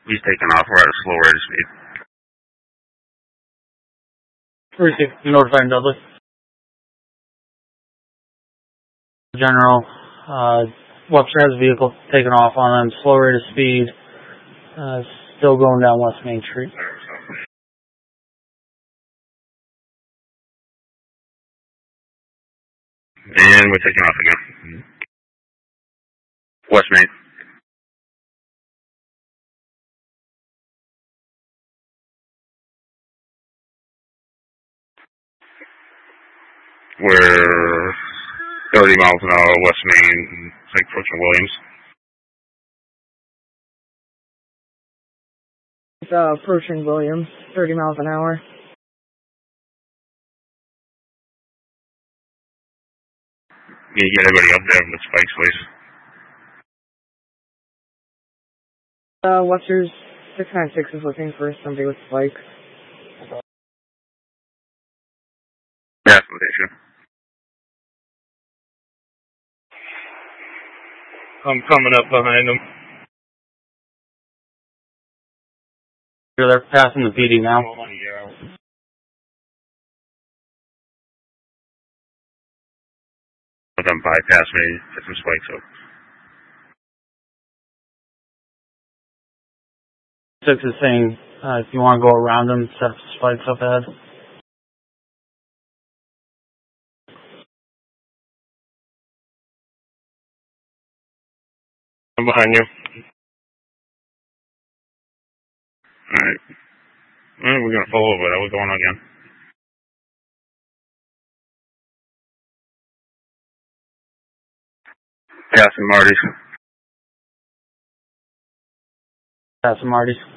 He's taking off. We're at a slow rate of speed. Receive. Notifying Dudley. General, Webster has a vehicle taking off on them, slow rate of speed, still going down West Main Street. And we're taking off again. West Main. We're 30 miles an hour West Main, I think approaching Williams. Approaching Williams, 30 miles an hour. Can you get everybody up there with spikes, please? Webster's 696 is looking for somebody with spikes. Yeah, location. I'm coming up behind them. They're passing the PD now. Let them bypass me, get some spikes up. 6 is saying, if you want to go around them, set up spikes up ahead. I'm behind you. Alright. We're going to pull over. That was going on again. Passing Marty's. Passing Marty's.